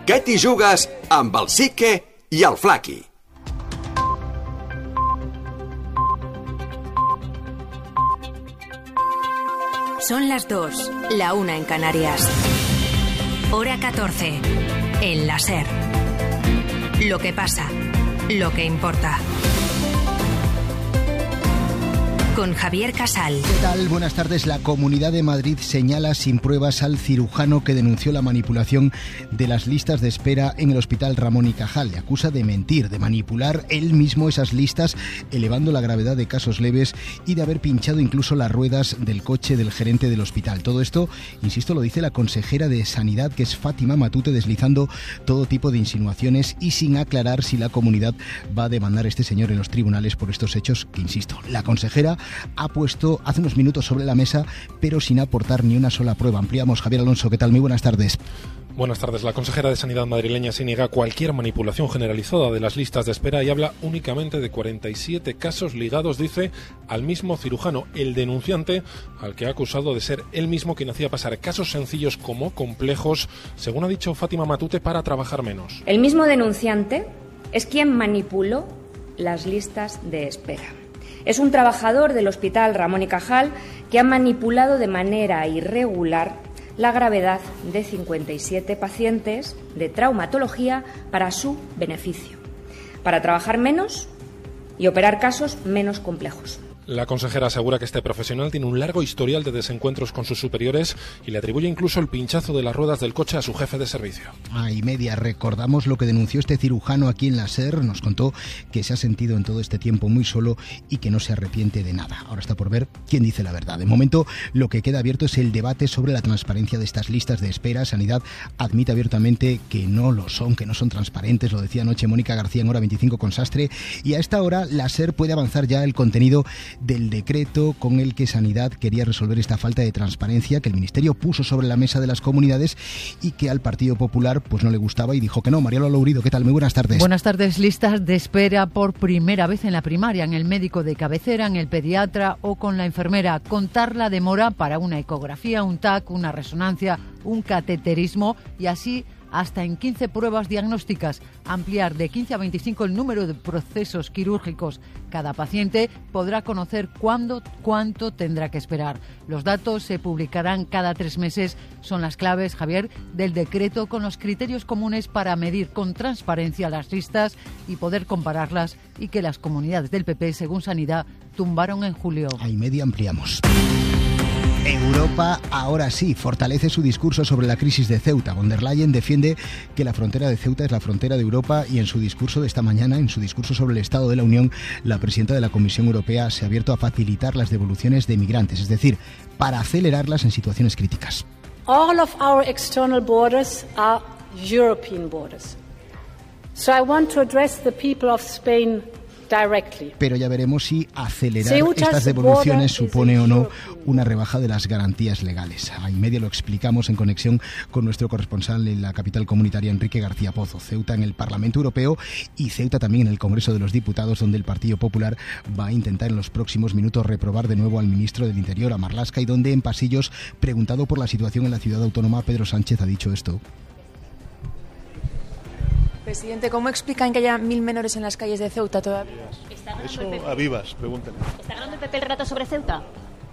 Què t'hi jugues amb el Sique i el Flaqui? Son las 2, la 1 en Canarias. Hora 14, en la SER. Lo que pasa, lo que importa. Con Javier Casal. ¿Qué tal? Buenas tardes. La Comunidad de Madrid señala sin pruebas al cirujano que denunció la manipulación de las listas de espera en el Hospital Ramón y Cajal. Le acusa de mentir, de manipular él mismo esas listas, elevando la gravedad de casos leves y de haber pinchado incluso las ruedas del coche del gerente del hospital. Todo esto, insisto, lo dice la consejera de Sanidad, que es Fátima Matute, deslizando todo tipo de insinuaciones y sin aclarar si la comunidad va a demandar a este señor en los tribunales por estos hechos que, insisto, la consejera ha puesto hace unos minutos sobre la mesa, pero sin aportar ni una sola prueba. Ampliamos. Javier Alonso, ¿qué tal? Muy buenas tardes. Buenas tardes. La consejera de Sanidad madrileña se niega a cualquier manipulación generalizada de las listas de espera y habla únicamente de 47 casos ligados, dice, al mismo cirujano, el denunciante, al que ha acusado de ser él mismo quien hacía pasar casos sencillos como complejos, según ha dicho Fátima Matute, para trabajar menos. El mismo denunciante es quien manipuló las listas de espera. Es un trabajador del Hospital Ramón y Cajal que ha manipulado de manera irregular la gravedad de 57 pacientes de traumatología para su beneficio, para trabajar menos y operar casos menos complejos. La consejera asegura que este profesional tiene un largo historial de desencuentros con sus superiores y le atribuye incluso el pinchazo de las ruedas del coche a su jefe de servicio. Media, recordamos lo que denunció este cirujano aquí en la SER. Nos contó que se ha sentido en todo este tiempo muy solo y que no se arrepiente de nada. Ahora está por ver quién dice la verdad. De momento, lo que queda abierto es el debate sobre la transparencia de estas listas de espera. Sanidad admite abiertamente que no lo son, que no son transparentes. Lo decía anoche Mónica García en Hora 25 con Sastre. Y a esta hora la SER puede avanzar ya el contenido del decreto con el que Sanidad quería resolver esta falta de transparencia que el Ministerio puso sobre la mesa de las comunidades y que al Partido Popular pues no le gustaba y dijo que no. Mariano Lourido, ¿qué tal? Muy buenas tardes. Buenas tardes. Listas de espera por primera vez en la primaria, en el médico de cabecera, en el pediatra o con la enfermera. Contar la demora para una ecografía, un TAC, una resonancia, un cateterismo y así hasta en 15 pruebas diagnósticas. Ampliar de 15 a 25 el número de procesos quirúrgicos. Cada paciente podrá conocer cuánto tendrá que esperar. Los datos se publicarán cada 3 meses. Son las claves, Javier, del decreto con los criterios comunes para medir con transparencia las listas y poder compararlas y que las comunidades del PP, según Sanidad, tumbaron en julio. Media ampliamos. Europa ahora sí fortalece su discurso sobre la crisis de Ceuta. Von der Leyen defiende que la frontera de Ceuta es la frontera de Europa y en su discurso de esta mañana, en su discurso sobre el Estado de la Unión, la presidenta de la Comisión Europea se ha abierto a facilitar las devoluciones de migrantes, es decir, para acelerarlas en situaciones críticas. All of our external borders are European borders. So I want to address the people of Spain directly. Pero ya veremos si acelerar estas devoluciones supone o no una rebaja de las garantías legales. Media lo explicamos en conexión con nuestro corresponsal en la capital comunitaria, Enrique García Pozo. Ceuta en el Parlamento Europeo y Ceuta también en el Congreso de los Diputados, donde el Partido Popular va a intentar en los próximos minutos reprobar de nuevo al ministro del Interior, a Marlaska, y donde en pasillos, preguntado por la situación en la ciudad autónoma, Pedro Sánchez ha dicho esto. Presidente, ¿cómo explican que haya 1.000 menores en las calles de Ceuta todavía? Eso a Vivas, pregúntenle. ¿Está ganando el PP el relato sobre Ceuta?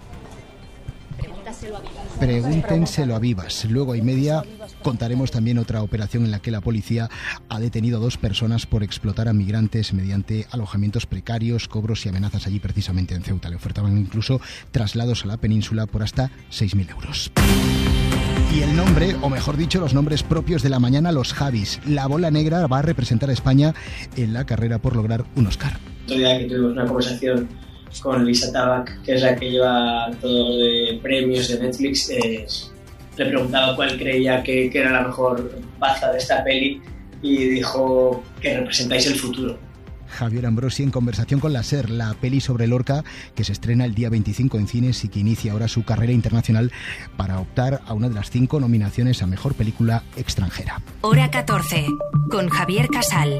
Pregúntenselo a Vivas. Luego Media contaremos también otra operación en la que la policía ha detenido a 2 personas por explotar a migrantes mediante alojamientos precarios, cobros y amenazas allí precisamente en Ceuta. Le ofertaban incluso traslados a la península por hasta 6.000 euros. Y el nombre, o mejor dicho, los nombres propios de la mañana, los Javis. La bola negra va a representar a España en la carrera por lograr un Oscar. Otro día que tuvimos una conversación con Lisa Tabac, que es la que lleva todo de premios de Netflix, le preguntaba cuál creía que era la mejor baza de esta peli y dijo que representáis el futuro. Javier Ambrosi en conversación con la SER, la peli sobre Lorca que se estrena el día 25 en cines y que inicia ahora su carrera internacional para optar a una de las 5 nominaciones a Mejor Película Extranjera. Hora 14, con Javier Casal.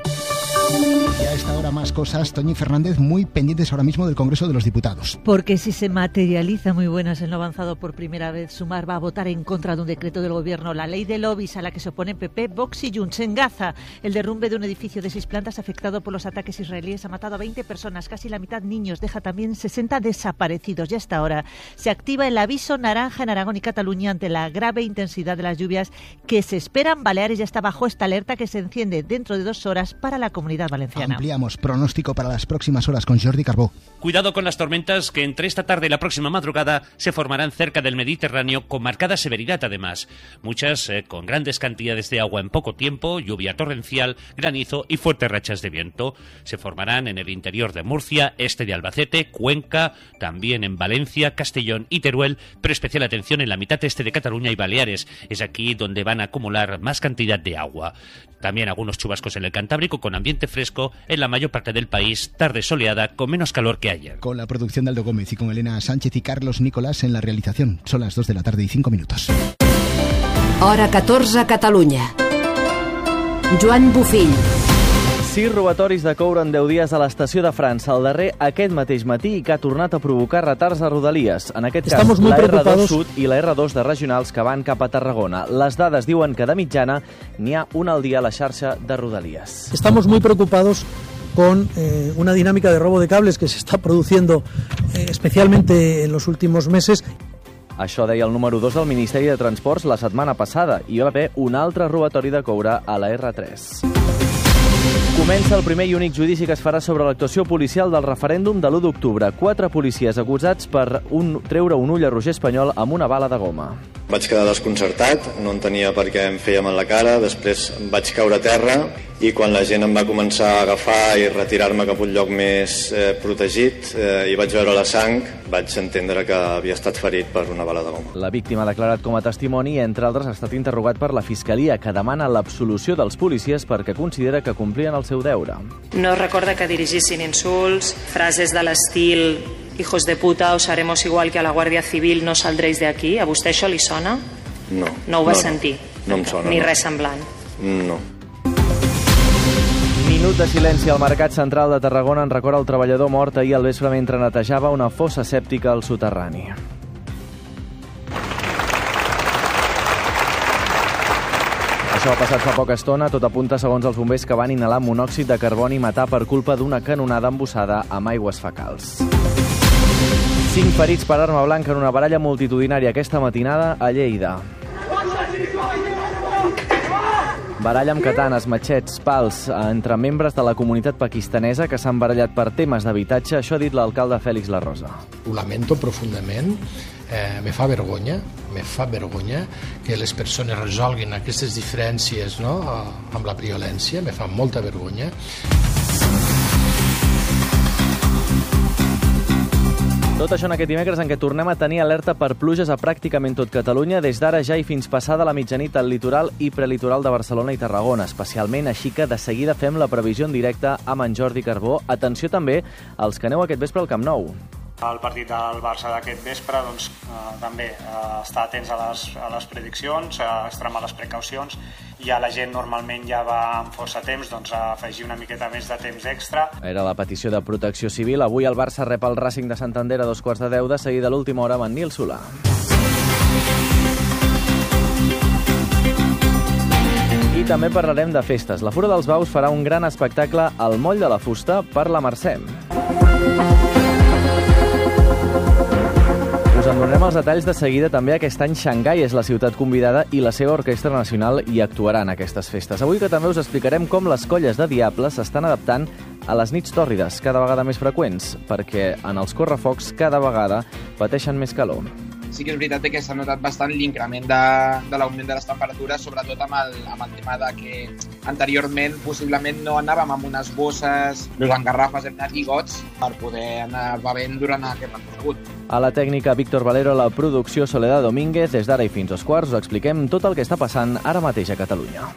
Y a esta hora más cosas, Toñi Fernández, muy pendientes ahora mismo del Congreso de los Diputados. Porque si se materializa, muy buenas, en lo avanzado por primera vez, Sumar va a votar en contra de un decreto del Gobierno, la ley de lobbies a la que se oponen PP, Vox y Junts. En Gaza, el derrumbe de un edificio de 6 plantas afectado por los ataques israelíes ha matado a 20 personas, casi la mitad niños, deja también 60 desaparecidos. Y hasta ahora se activa el aviso naranja en Aragón y Cataluña ante la grave intensidad de las lluvias que se esperan. Baleares ya está bajo esta alerta que se enciende dentro de 2 horas para la Comunidad Valenciana. Ampliamos pronóstico para las próximas horas con Jordi Carbó. Cuidado con las tormentas que entre esta tarde y la próxima madrugada se formarán cerca del Mediterráneo con marcada severidad además. Muchas con grandes cantidades de agua en poco tiempo, lluvia torrencial, granizo y fuertes rachas de viento. Se formarán en el interior de Murcia, este de Albacete, Cuenca, también en Valencia, Castellón y Teruel, pero especial atención en la mitad este de Cataluña y Baleares. Es aquí donde van a acumular más cantidad de agua. También algunos chubascos en el Cantábrico con ambiente fresco en la mayor parte del país, tarde soleada con menos calor que ayer. Con la producción de Aldo Gómez y con Elena Sánchez y Carlos Nicolás en la realización. Son las 2 de la tarde y 5 minutos. Hora 14, Catalunya. Joan Bufill. 6 robatoris de coure en 10 dies a l'estació de França. El darrer aquest mateix matí i que ha tornat a provocar retards a Rodalies. En aquest cas, la R2 Sud i la R2 de regionals que van cap a Tarragona. Les dades diuen que de mitjana n'hi ha una al dia a la xarxa de Rodalies. Estamos muy preocupados con una dinámica de robo de cables que se está produciendo especialmente en los últimos meses. Això deia el número 2 del Ministeri de Transports la setmana passada. Hi va haver un altre robatori de coure a la R3. Comença el primer i únic judici que es farà sobre l'actuació policial del referèndum de l'1 d'octubre. 4 policies acusats per treure un ull a Roger Espanyol amb una bala de goma. Vaig quedar desconcertat, no entenia per què em fèiem en la cara, després vaig caure a terra i quan la gent em va començar a agafar i retirar-me cap a un lloc més protegit i vaig veure la sang, vaig entendre que havia estat ferit per una bala de goma. La víctima ha declarat com a testimoni i, entre altres, ha estat interrogat per la Fiscalia, que demana l'absolució dels policies perquè considera que complien el seu deure. No recorda que dirigissin insults, frases de l'estil hijos de puta, os haremos igual que a la Guàrdia Civil, no saldréis de aquí. A vostè això li sona? No. No ho va sentir? No em sona. Ni res semblant? No. Minut de silenci al Mercat Central de Tarragona en record al treballador mort ahir al vespre mentre netejava una fossa sèptica al soterrani. Això ha passat fa poca estona, tot apunta, segons els bombers, que van inhalar monòxid de carboni i matar per culpa d'una canonada embussada amb aigües fecals. 5 ferits per arma blanca en una baralla multitudinària aquesta matinada a Lleida. Baralla amb katanes, matxets, pals entre membres de la comunitat pakistanesa que s'han barallat per temes d'habitatge. Això ha dit l'alcalde Félix La Rosa. Ho lamento profundament, me fa vergonya que les persones resolguin aquestes diferències, no? Amb la violència, me fa molta vergonya. Tot això en aquest dimecres en què tornem a tenir alerta per pluges a pràcticament tot Catalunya, des d'ara ja i fins passada la mitjanit al litoral i prelitoral de Barcelona i Tarragona, especialment, així que de seguida fem la previsió en directe amb en Jordi Carbó. Atenció també als que aneu aquest vespre al Camp Nou. El partit del Barça d'aquest vespre, doncs, també estar atents a les prediccions, extremar les precaucions. Ja la gent normalment ja va amb força temps, doncs afegir una miqueta més de temps extra. Era la petició de Protecció Civil. Avui el Barça rep el Racing de Santander a 2:15, de seguida a l'última hora amb en Nil Solà. I també parlarem de festes. La Fura dels Baus farà un gran espectacle al Moll de la Fusta per la Mercè. Us en donarem els detalls de seguida. També aquest any Xangai és la ciutat convidada i la seva orquestra nacional hi actuaran a aquestes festes. Avui que també us explicarem com les colles de diables s'estan adaptant a les nits tòrrides, cada vegada més freqüents, perquè en els correfocs cada vegada pateixen més calor. Sí que és veritat que s'ha notat bastant l'increment de l'augment de les temperatures, sobretot amb el tema de que anteriorment possiblement no anàvem amb unes bosses, amb garrafes, hem anat i gots per poder anar bevent durant aquest recorregut. A la tècnica Víctor Valero, a la producció Soledad Domínguez, des d'ara i fins als quarts us expliquem tot el que està passant ara mateix a Catalunya.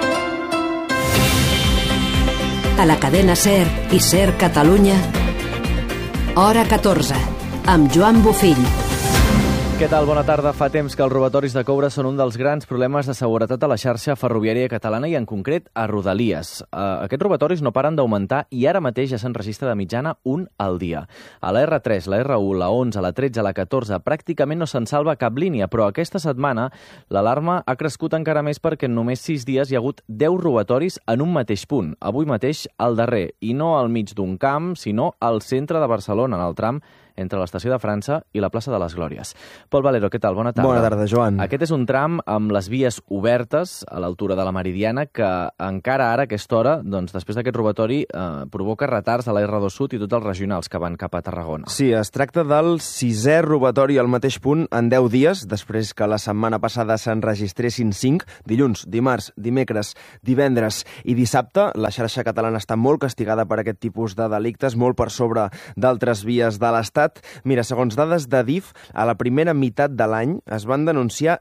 A la cadena SER i SER Catalunya, Hora 14, amb Joan Bufill. Què tal? Bona tarda. Fa temps que els robatoris de coure són un dels grans problemes de seguretat a la xarxa ferroviària catalana i en concret a Rodalies. Aquests robatoris no paren d'augmentar i ara mateix ja se'n registra de mitjana un al dia. A la R3, la R1, la 11, la 13, la 14 pràcticament no se'n salva cap línia, però aquesta setmana l'alarma ha crescut encara més perquè en només 6 dies hi ha hagut 10 robatoris en un mateix punt. Avui mateix al darrer, i no al mig d'un camp, sinó al centre de Barcelona, en el tram entre l'estació de França i la plaça de les Glòries. Pol Valero, què tal? Bona tarda. Bona tarda, Joan. Aquest és un tram amb les vies obertes a l'altura de la Meridiana que encara ara, a aquesta hora, doncs, després d'aquest robatori, provoca retards a la R2 Sud i tots els regionals que van cap a Tarragona. Sí, es tracta del 6è robatori al mateix punt en 10 dies, després que la setmana passada se'n registressin 5, dilluns, dimarts, dimecres, divendres i dissabte. La xarxa catalana està molt castigada per aquest tipus de delictes, molt per sobre d'altres vies de l'Estat. Mira, segons dades d'Adif, a la primera meitat de l'any es van denunciar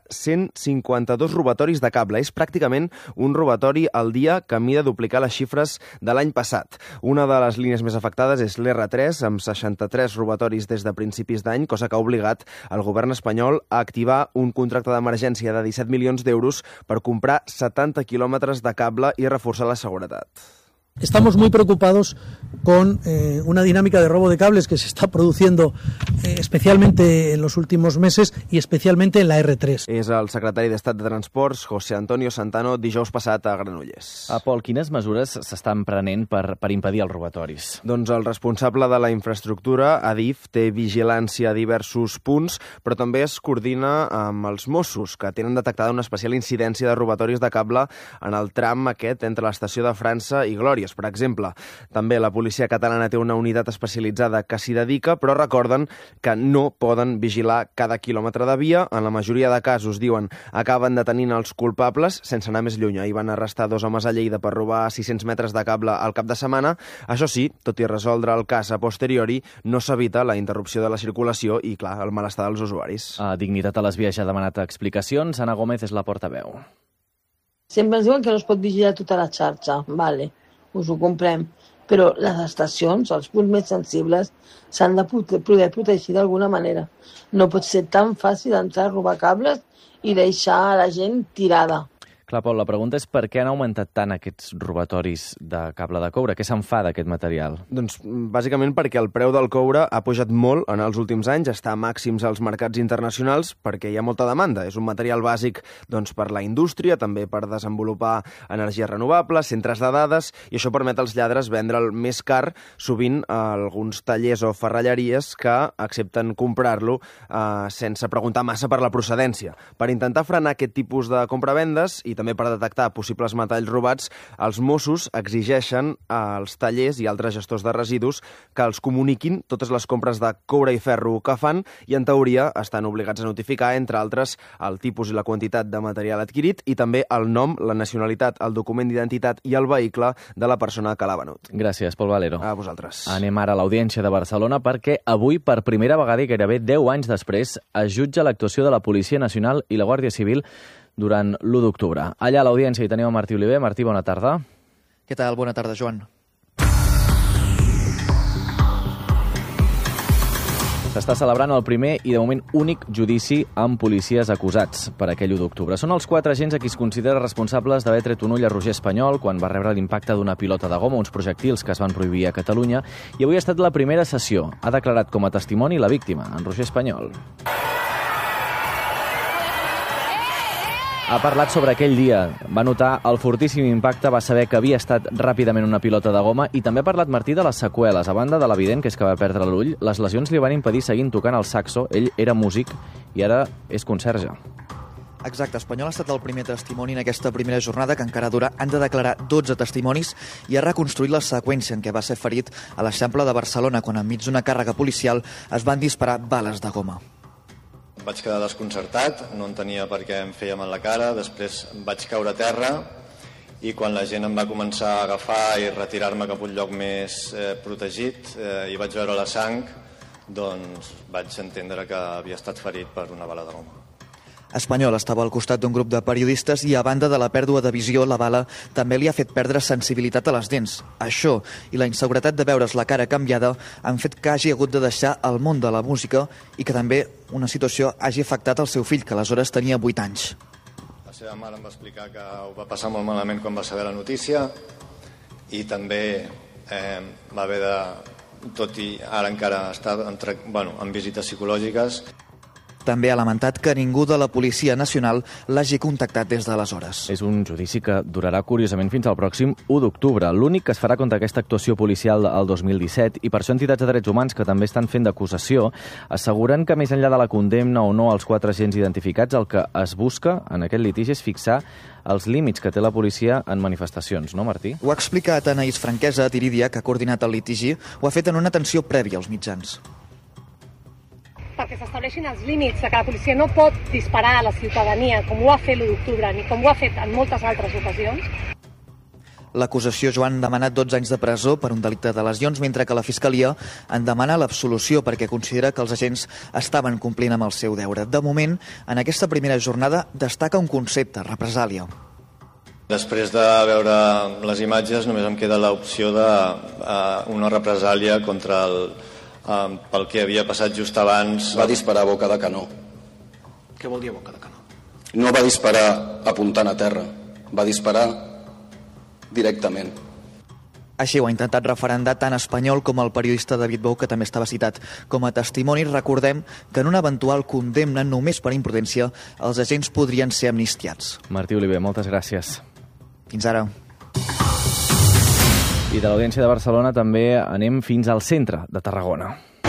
152 robatoris de cable. És pràcticament un robatori al dia que mida duplicar les xifres de l'any passat. Una de les línies més afectades és l'R3, amb 63 robatoris des de principis d'any, cosa que ha obligat el govern espanyol a activar un contracte d'emergència de 17 milions d'euros per comprar 70 quilòmetres de cable i reforçar la seguretat. Estamos muy preocupados con una dinámica de robo de cables que se está produciendo especialmente en los últimos meses y especialmente en la R3. És el secretari d'Estat de Transports, José Antonio Santano, dijous passat a Granollers. Pol, quines mesures s'estan prenent per impedir els robatoris? Doncs el responsable de la infraestructura, Adif, té vigilància a diversos punts, però també es coordina amb els Mossos, que tenen detectada una especial incidència de robatoris de cable en el tram aquest entre l'estació de França i Glòries, per exemple. També la policia catalana té una unitat especialitzada que s'hi dedica, però recorden que no poden vigilar cada quilòmetre de via. En la majoria de casos, diuen, acaben detenint els culpables sense anar més lluny. Ahir van arrestar 2 homes a Lleida per robar 600 metres de cable al cap de setmana. Això sí, tot i resoldre el cas a posteriori, no s'evita la interrupció de la circulació i, clar, el malestar dels usuaris. Dignitat a les vies ja ha demanat explicacions. Ana Gómez és la portaveu. Sempre ens diuen que no es pot vigilar tota la xarxa, vale, us ho comprem, però les estacions, els punts més sensibles, s'han de poder protegir d'alguna manera. No pot ser tan fàcil entrar a robar cables i deixar a la gent tirada. Clar, Pol, la pregunta és per què han augmentat tant aquests robatoris de cable de coure? Què se'n fa d'aquest material? Doncs bàsicament perquè el preu del coure ha pujat molt en els últims anys, està a màxims als mercats internacionals perquè hi ha molta demanda. És un material bàsic per la indústria, també per desenvolupar energies renovables, centres de dades, i això permet als lladres vendre'l més car, sovint a alguns tallers o ferralleries que accepten comprar-lo sense preguntar massa per la procedència. Per intentar frenar aquest tipus de compravendes i també per detectar possibles metalls robats, els Mossos exigeixen als tallers i altres gestors de residus que els comuniquin totes les compres de coure i ferro que fan i, en teoria, estan obligats a notificar, entre altres, el tipus i la quantitat de material adquirit i també el nom, la nacionalitat, el document d'identitat i el vehicle de la persona que l'ha venut. Gràcies, Pol Valero. A vosaltres. Anem ara a l'Audiència de Barcelona perquè avui, per primera vegada i gairebé 10 anys després, es jutja l'actuació de la Policia Nacional i la Guàrdia Civil durant l'1 d'octubre. Allà a l'Audiència hi tenim a Martí Oliver. Martí, bona tarda. Què tal? Bona tarda, Joan. S'està celebrant el primer i, de moment, únic judici amb policies acusats per aquell 1 d'octubre. Són els 4 agents a qui es considera responsables d'haver tret un ull a Roger Espanyol quan va rebre l'impacte d'una pilota de goma, uns projectils que es van prohibir a Catalunya, i avui ha estat la primera sessió. Ha declarat com a testimoni la víctima, en Roger Espanyol. Ha parlat sobre aquell dia, va notar el fortíssim impacte, va saber que havia estat ràpidament una pilota de goma i també ha parlat Martí de les seqüeles. A banda de l'evident, que és que va perdre l'ull, les lesions li van impedir seguir tocant el saxo. Ell era músic i ara és conserge. Exacte, Espanyol ha estat el primer testimoni en aquesta primera jornada que encara dura. Han de declarar 12 testimonis i ha reconstruït la seqüència en què va ser ferit a l'Eixample de Barcelona quan enmig d'una càrrega policial es van disparar bales de goma. Vaig quedar desconcertat, no entenia per què em feia mal la cara, després vaig caure a terra i quan la gent em va començar a agafar i retirar-me cap a un lloc més protegit i vaig veure la sang, doncs vaig entendre que havia estat ferit per una bala de goma. Espanyol estava al costat d'un grup de periodistes i, a banda de la pèrdua de visió, la bala també li ha fet perdre sensibilitat a les dents. Això i la inseguretat de veure's la cara canviada han fet que hagi hagut de deixar el món de la música i que també una situació hagi afectat el seu fill, que aleshores tenia 8 anys. La seva mare em va explicar que ho va passar molt malament quan va saber la notícia i també va haver de, tot i ara encara està en visites psicològiques. També ha lamentat que ningú de la Policia Nacional l'hagi contactat des d'aleshores. És un judici que durarà curiosament fins al pròxim 1 d'octubre, l'únic que es farà contra aquesta actuació policial al 2017, i per això entitats de drets humans que també estan fent d'acusació asseguren que més enllà de la condemna o no als 4 agents identificats, el que es busca en aquest litigi és fixar els límits que té la policia en manifestacions, no, Martí? Ho ha explicat Anaïs Franquesa Tiridia, que ha coordinat el litigi, ho ha fet en una atenció prèvia als mitjans. Perquè s'estableixin els límits de que la policia no pot disparar a la ciutadania com ho ha fet l'1 d'octubre ni com ho ha fet en moltes altres ocasions. L'acusació, Joan, ha demanat 12 anys de presó per un delicte de lesions, mentre que la Fiscalia en demana l'absolució perquè considera que els agents estaven complint amb el seu deure. De moment, en aquesta primera jornada destaca un concepte, represàlia. Després de veure les imatges només em queda l'opció d'una represàlia contra pel que havia passat just abans. Va disparar a boca de canó. Què vol dir a boca de canó? No va disparar apuntant a terra, va disparar directament. Així ho ha intentat referendar tant Espanyol com el periodista David Bou, que també estava citat com a testimoni. Recordem que en una eventual condemna només per imprudència els agents podrien ser amnistiats. Martí Oliver, moltes gràcies. Fins ara. I de l'Audiència de Barcelona també anem fins al centre de Tarragona.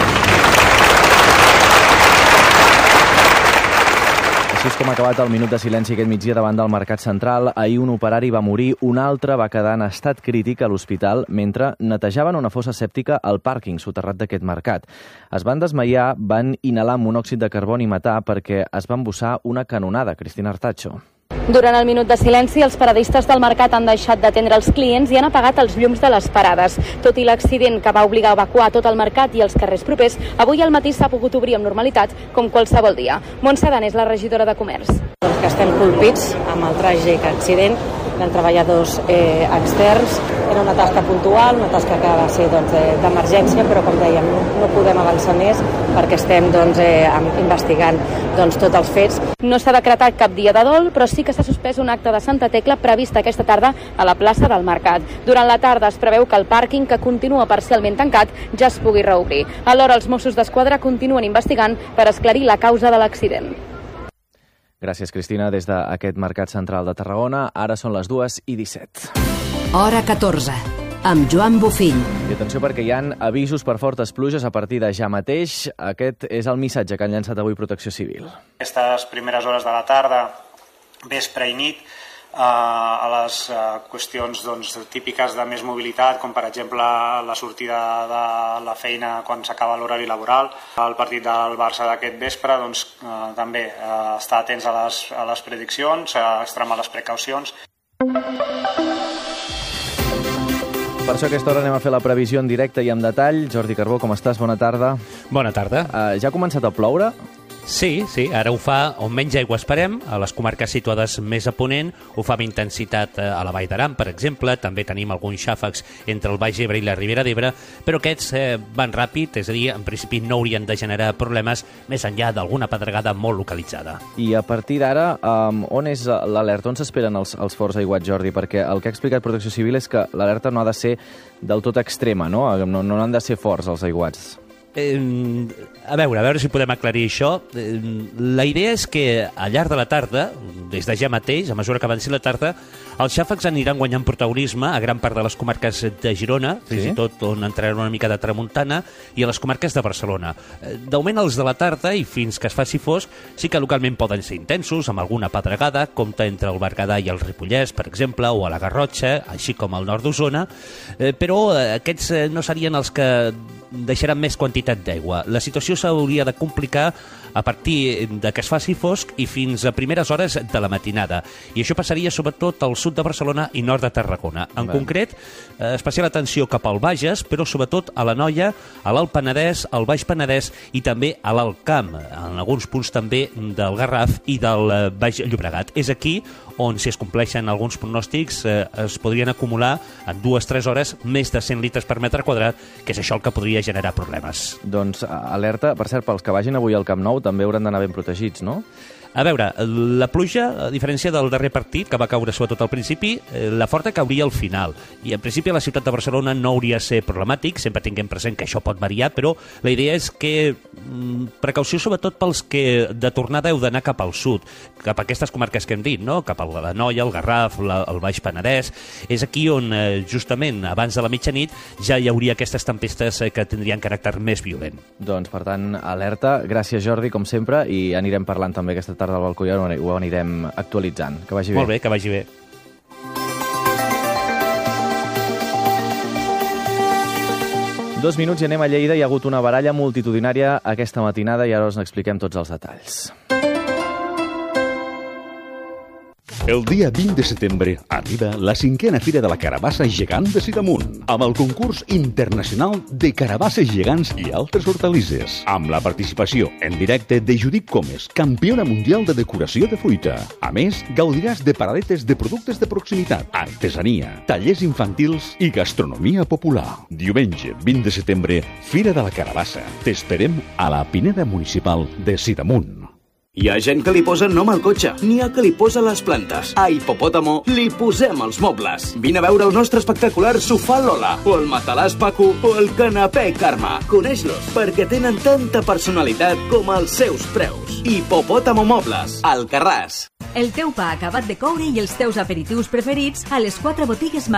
Així és com ha acabat el minut de silenci aquest migdia davant del Mercat Central. Ahir un operari va morir, un altre va quedar en estat crític a l'hospital mentre netejaven una fossa sèptica al pàrquing soterrat d'aquest mercat. Es van desmaiar, van inhalar monòxid de carboni i matar perquè es va embussar una canonada. Cristina Artacho. Durant el minut de silenci, els paradistes del mercat han deixat d'atendre els clients i han apagat els llums de les parades. Tot i l'accident que va obligar a evacuar tot el mercat i els carrers propers, avui al matí s'ha pogut obrir amb normalitat com qualsevol dia. Montse Dan és la regidora de Comerç. Que estem colpits amb el tràgic accident dels treballadors externs. Era una tasca puntual, una tasca que va ser d'emergència, però com dèiem, no podem avançar més perquè estem investigant tots els fets. No s'ha decretat cap dia de dol, però sí que s'ha suspès un acte de Santa Tecla prevista aquesta tarda a la plaça del Mercat. Durant la tarda es preveu que el pàrquing, que continua parcialment tancat, ja es pugui reobrir. Alhora, els Mossos d'Esquadra continuen investigant per esclarir la causa de l'accident. Gràcies, Cristina, des d'aquest Mercat Central de Tarragona. Ara són les 2:17. Hora 14, amb Joan Bofill. I atenció perquè hi ha avisos per fortes pluges a partir de ja mateix. Aquest és el missatge que han llançat avui Protecció Civil. Aquestes primeres hores de la tarda, vespre i nit, a les qüestions típiques de més mobilitat, com per exemple la sortida de la feina quan s'acaba l'horari laboral. El partit del Barça d'aquest vespre també està atents a les prediccions, extremar les precaucions. Per això a aquesta hora anem a fer la previsió en directe i en detall. Jordi Carbó, com estàs? Bona tarda. Bona tarda. Ja ha començat a ploure? Sí, ara ho fa on menys aigua esperem, a les comarques situades més a ponent, ho fa amb intensitat a la Vall d'Aran, per exemple, també tenim alguns xàfecs entre el Baix Ebre i la Ribera d'Ebre, però aquests van ràpid, és a dir, en principi no haurien de generar problemes més enllà d'alguna pedregada molt localitzada. I a partir d'ara, on és l'alerta? On s'esperen els forts aiguats, Jordi? Perquè el que ha explicat Protecció Civil és que l'alerta no ha de ser del tot extrema, no? No han de ser forts els aiguats. A veure si podem aclarir això. La idea és que al llarg de la tarda, des de ja mateix, a mesura que avanci la tarda, els xàfecs aniran guanyant protagonisme a gran part de les comarques de Girona, fins i tot on entrarà una mica de tramuntana, i a les comarques de Barcelona. D'augment els de la tarda i fins que es faci fosc, sí que localment poden ser intensos, amb alguna pedregada, compta entre el Berguedà i el Ripollès, per exemple, o a la Garrotxa, així com al nord d'Osona, però aquests no serien els que deixaran més quantitat d'aigua. La situació s'hauria de complicar a partir de que es faci fosc i fins a primeres hores de la matinada. I això passaria sobretot al sud de Barcelona i nord de Tarragona. En concret, especial atenció cap al Bages, però sobretot a l'Anoia, a l'Alt Penedès, al Baix Penedès i també a l'Alt Camp, en alguns punts també del Garraf i del Baix Llobregat. És aquí on, si es compleixen alguns pronòstics, es podrien acumular en 2-3 hores més de 100 litres per metre quadrat, que és això el que podria generar problemes. Doncs alerta, per cert, pels que vagin avui al Camp Nou també hauran d'anar ben protegits, no? A veure, la pluja, a diferència del darrer partit, que va caure sobretot al principi, la forta cauria al final. I en principi a la ciutat de Barcelona no hauria de ser problemàtic, sempre tinguem present que això pot variar, però la idea és que precaució sobretot pels que de tornada heu d'anar cap al sud, cap a aquestes comarques que hem dit, no? Cap a l'Anoia, el Garraf, el Baix Penedès. És aquí on, justament, abans de la mitjanit, ja hi hauria aquestes tempestes que tindrien caràcter més violent. Doncs, per tant, alerta. Gràcies, Jordi, com sempre, i anirem parlant també aquesta tarda al balcó i ho anirem actualitzant. Que vagi bé. Molt bé, que vagi bé. Dos minuts i anem a Lleida. Hi ha hagut una baralla multitudinària aquesta matinada i ara us n'expliquem tots els detalls. El dia 20 de setembre arriba la 5a Fira de la Carabassa Gegant de Sidamon, amb el concurs internacional de carabasses gegants i altres hortalisses, amb la participació en directe de Judit Comes, campiona mundial de decoració de fruita. A més, gaudiràs de paradetes de productes de proximitat, artesania, tallers infantils i gastronomia popular. Diumenge 20 de setembre, Fira de la Carabassa. T'esperem a la Pineda Municipal de Sidamon. Hi ha gent que li posa nom al cotxe, n'hi ha que li posa les plantes. A Hipopòtamo li posem els mobles. Vine a veure el nostre espectacular sofà Lola, o el matalàs Paco, o el canapé Carme. Coneix-los, perquè tenen tanta personalitat com els seus preus. Hipopòtamo Mobles, Alcarràs. El teu pa acabat de coure i els teus aperitius preferits a les 4 botigues